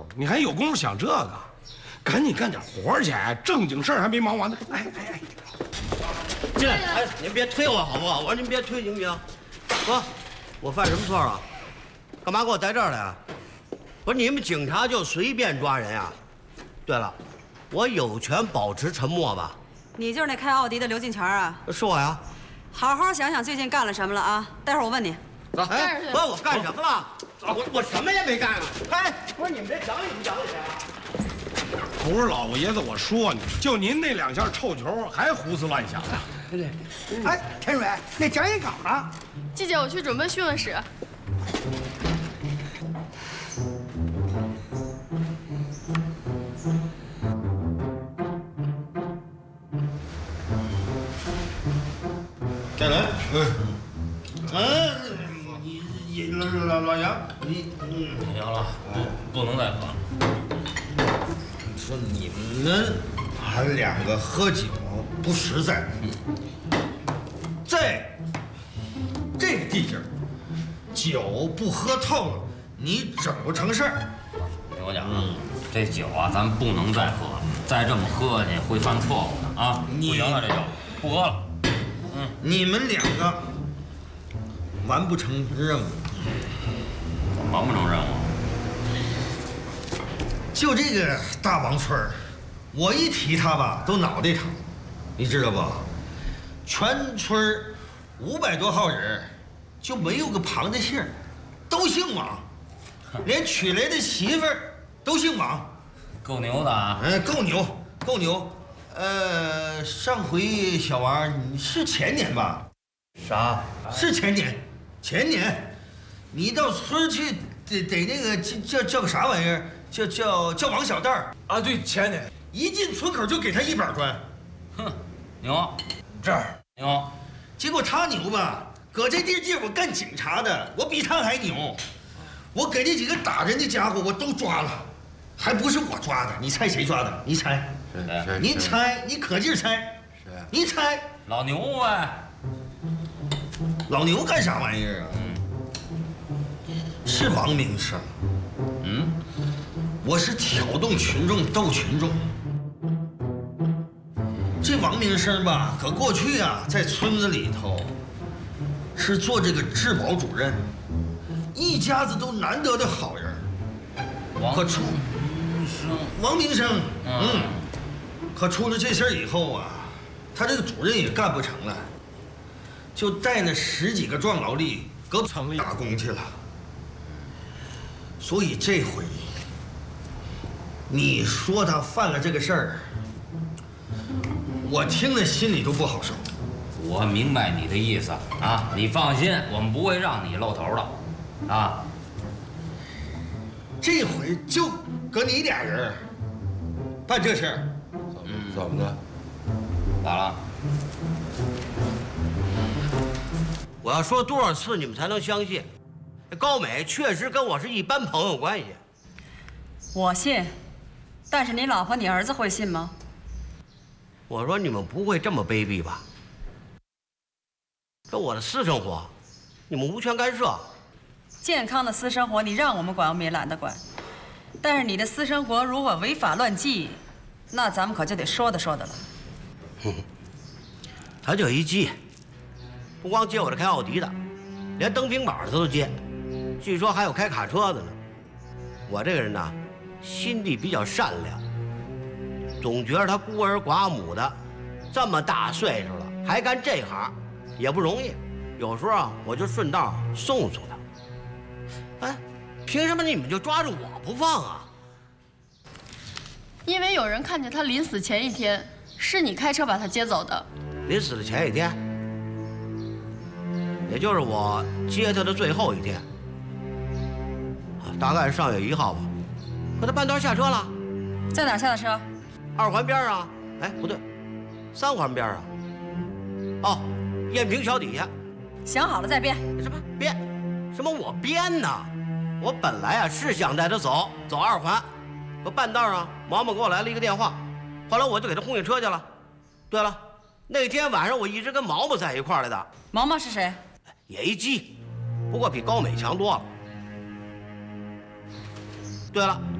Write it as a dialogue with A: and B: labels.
A: 候，你还有功夫想这个？赶紧干点活去，正经事儿还没忙完呢。哎，
B: 进来！哎，您别推我好不好？我说您别推行不行？哥，我犯什么错了？干嘛给我带这儿来啊？不是你们警察就随便抓人啊？对了，我有权保持沉默吧？
C: 你就是那开奥迪的刘进全啊？
B: 是我呀。
C: 好好想想最近干了什么了啊？待会儿我问你。
B: 走，哎，问我干什么了？我什么也没干啊！哎，不是你们这讲理不讲理啊？
A: 不是老爷子，我说你，就您那两下臭球还胡思乱想呢。
D: 对，哎，田蕊，那讲演稿呢？
E: 季姐，我去准备讯问室。
F: 再来，你老杨，你
G: 行了，不能再喝了。
F: 你说你们俺两个喝酒不实在，在这个地界酒不喝透了，你整不成事儿。
G: 听我讲，这酒啊，咱不能再喝了，再这么喝下去会犯错误的啊！不行了，这酒不喝了。
F: 你们两个完不成任务，
G: 完不成任务。
F: 就这个大王村儿，我一提他吧，都脑袋疼，你知道不？全村500多号人，就没有个旁的姓，都姓王，连娶来的媳妇儿都姓王，
G: 够牛的啊！
F: 够牛，够牛。上回小王，你是前年吧？
G: 啥？
F: 是前年，前年，你到村去得那个叫个啥玩意儿？叫王小蛋儿
H: 啊！对，前年
F: 一进村口就给他1板砖，
G: 哼，牛，
H: 这儿
G: 牛。
F: 结果他牛吧，搁这地界我干警察的，我比他还牛，我给那几个打人的家伙我都抓了，还不是我抓的，你猜谁抓的？你猜？你猜？你可劲儿猜？你猜？
G: 老牛呗。
F: 老牛干啥玩意儿啊？是王明生。我是挑动群众斗群众。这王明生吧，搁过去啊，在村子里头是做这个治保主任，一家子都难得的好人。可出王明生，可出了这事儿以后啊，他这个主任也干不成了，就带了10几个壮劳力搁城里打工去了。所以这回，你说他犯了这个事儿，我听了心里都不好受。
G: 我明白你的意思啊，你放心，我们不会让你露头的，啊。
F: 这回就搁你俩人办这事儿。
H: 怎么的？
G: 咋了？
B: 我要说多少次你们才能相信？高美确实跟我是一般朋友关系。
C: 我信，但是你老婆、你儿子会信吗？
B: 我说你们不会这么卑鄙吧？这我的私生活，你们无权干涉。
C: 健康的私生活，你让我们管，我们也懒得管。但是你的私生活如果违法乱纪，那咱们可就得说的了。
B: 他就一记，不光接我这开奥迪的，连蹬平板的他都接，据说还有开卡车的呢。我这个人呢，心地比较善良，总觉得他孤儿寡母的，这么大岁数了还干这行，也不容易。有时候啊，我就顺道送送他。哎，凭什么你们就抓着我不放啊？
E: 因为有人看见他临死前一天，是你开车把他接走的。
B: 临死的前一天，也就是我接他的最后一天，大概是上月1号吧。可他半道下车了，
C: 在哪儿下的车
B: ？2环边上。哎，不对，3环边上。哦，燕平桥底下。
C: 想好了再编。
B: 什么编？什么我编呢？我本来啊是想带他走2环，可半道上毛毛给我来了一个电话，后来我就给他轰下车去了。对了，那天晚上我一直跟毛毛在一块儿来的。
C: 毛毛是谁？
B: 也一鸡，不过比高美强多了。对了，